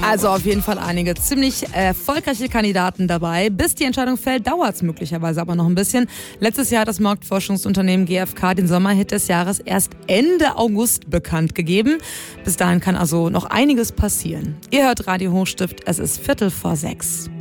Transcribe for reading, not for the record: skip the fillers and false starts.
Also auf jeden Fall einige ziemlich erfolgreiche Kandidaten dabei. Bis die Entscheidung fällt, dauert es möglicherweise aber noch ein bisschen. Letztes Jahr hat das Marktforschungsunternehmen GfK den Sommerhit des Jahres erst Ende August bekannt gegeben. Bis dahin kann also noch einiges passieren. Ihr hört Radio Hochstift, es ist 5:45.